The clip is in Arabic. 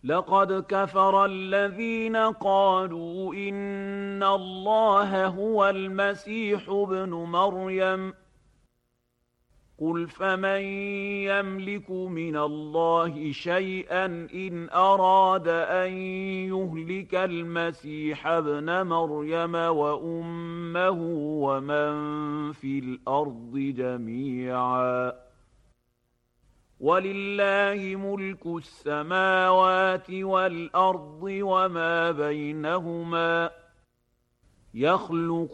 لقد كفر الذين قالوا إن الله هو المسيح ابن مريم قل فمن يملك من الله شيئا إن أراد أن يهلك المسيح ابن مريم وأمه ومن في الأرض جميعا ولله ملك السماوات والأرض وما بينهما يخلق